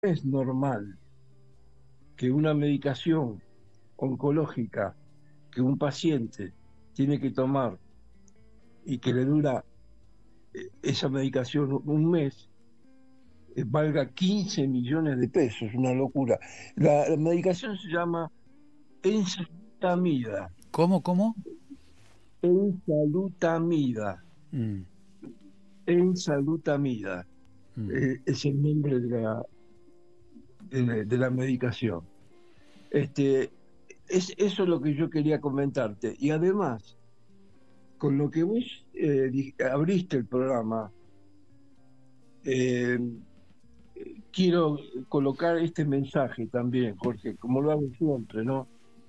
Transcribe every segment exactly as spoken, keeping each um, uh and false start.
Es normal que una medicación oncológica que un paciente tiene que tomar y que le dura eh, esa medicación un mes, eh, valga quince millones de pesos, una locura. La, la medicación se llama enzalutamida. ¿Cómo, cómo? Enzalutamida. Mm, Enzalutamida. mm. Eh, es el nombre de la, de, de la medicación. Este, es, eso es lo que yo quería comentarte. Y además, con lo que vos eh, di- abriste el programa, eh, quiero colocar este mensaje también, Jorge, como lo hago siempre, ¿no?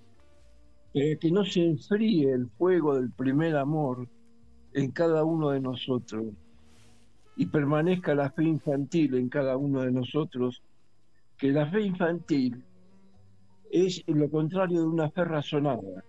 Eh, que no se enfríe el fuego del primer amor en cada uno de nosotros y permanezca la fe infantil en cada uno de nosotros, que la fe infantil es lo contrario de una fe razonada.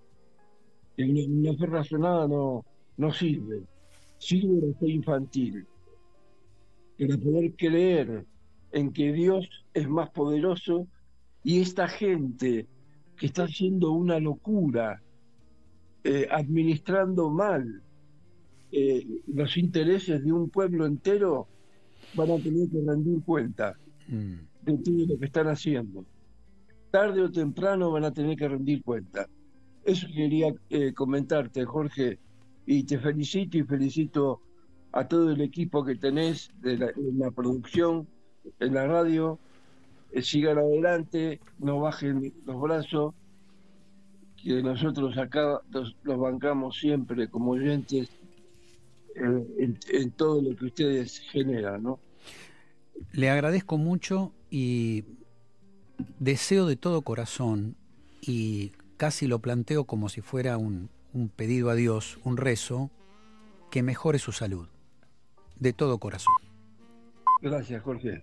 Y Una, una fe razonada no, no sirve, sirve la fe infantil, para poder creer en que Dios es más poderoso y esta gente que está haciendo una locura, eh, administrando mal eh, los intereses de un pueblo entero, van a tener que rendir cuenta Mm. de todo lo que están haciendo. Tarde o temprano van a tener que rendir cuenta. Eso quería eh, comentarte, Jorge, y te felicito y felicito a todo el equipo que tenés de la, de la producción, en la radio. Eh, sigan adelante, no bajen los brazos, que nosotros acá los, los bancamos siempre como oyentes eh, en, en todo lo que ustedes generan, ¿no? Le agradezco mucho y deseo de todo corazón, y casi lo planteo como si fuera un, un pedido a Dios, un rezo, que mejore su salud. De todo corazón. Gracias, Jorge.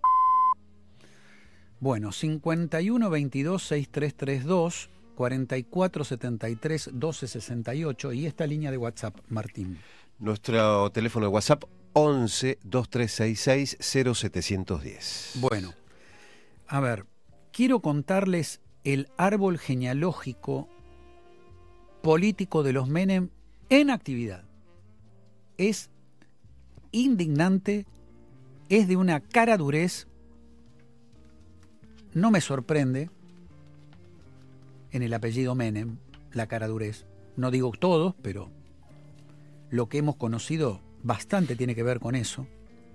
Bueno, cincuenta y uno veintidós sesenta y tres treinta y dos, cuarenta y cuatro setenta y tres doce sesenta y ocho y esta línea de WhatsApp, Martín. Nuestro teléfono de WhatsApp once veintitrés sesenta y seis cero setecientos diez. Bueno, a ver, quiero contarles el árbol genealógico político de los Menem en actividad. Es indignante, es de una cara durez, no me sorprende en el apellido Menem la cara durez. No digo todos, pero lo que hemos conocido bastante tiene que ver con eso.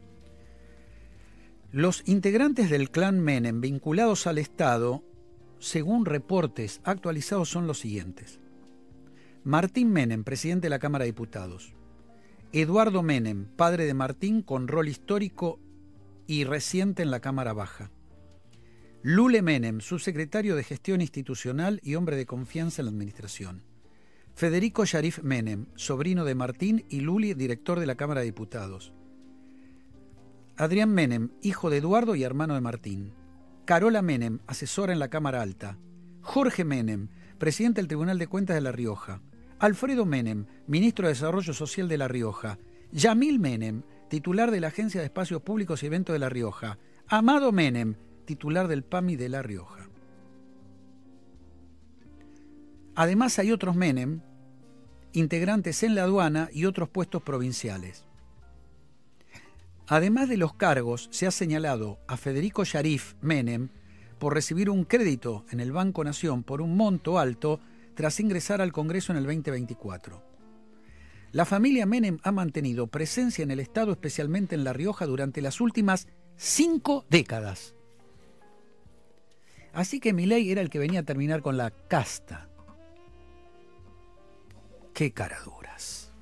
Los integrantes del clan Menem vinculados al Estado, según reportes actualizados, son los siguientes: Martín Menem, presidente de la Cámara de Diputados; Eduardo Menem, padre de Martín, con rol histórico y reciente en la Cámara Baja; Lule Menem, subsecretario de Gestión Institucional y hombre de confianza en la administración; Federico Sharif Menem, sobrino de Martín y Luli, director de la Cámara de Diputados; Adrián Menem, hijo de Eduardo y hermano de Martín; Carola Menem, asesora en la Cámara Alta; Jorge Menem, presidente del Tribunal de Cuentas de La Rioja; Alfredo Menem, ministro de Desarrollo Social de La Rioja; Yamil Menem, titular de la Agencia de Espacios Públicos y Eventos de La Rioja; Amado Menem, titular del PAMI de La Rioja. Además hay otros Menem, integrantes en la aduana y otros puestos provinciales. Además de los cargos, se ha señalado a Federico Sharif Menem por recibir un crédito en el Banco Nación por un monto alto tras ingresar al Congreso en el veinte veinticuatro. La familia Menem ha mantenido presencia en el Estado, especialmente en La Rioja, durante las últimas cinco décadas. Así que Milei era el que venía a terminar con la casta. ¡Qué caraduras!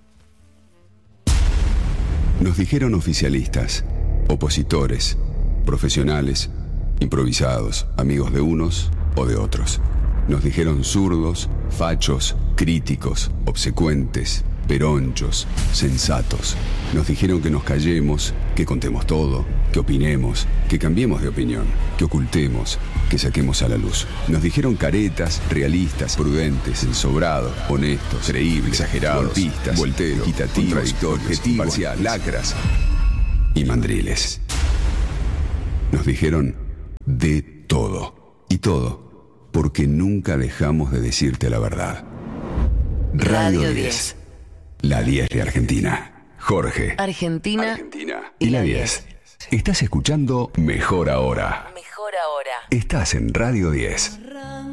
Nos dijeron oficialistas, opositores, profesionales, improvisados, amigos de unos o de otros. Nos dijeron zurdos, fachos, críticos, obsecuentes, peronchos, sensatos. Nos dijeron que nos callemos, que contemos todo, que opinemos, que cambiemos de opinión, que ocultemos, que saquemos a la luz. Nos dijeron caretas, realistas, prudentes, ensobrados, honestos, creíbles, exagerados, golpistas, volteros, equitativos, contradictorios, objetivos, parciales, lacras y mandriles. Nos dijeron de todo. Y todo porque nunca dejamos de decirte la verdad. Radio, Radio diez. La diez de Argentina. Jorge. Argentina. Argentina. Y la diez. Estás escuchando Mejor Ahora. Mejor Ahora. Estás en Radio diez.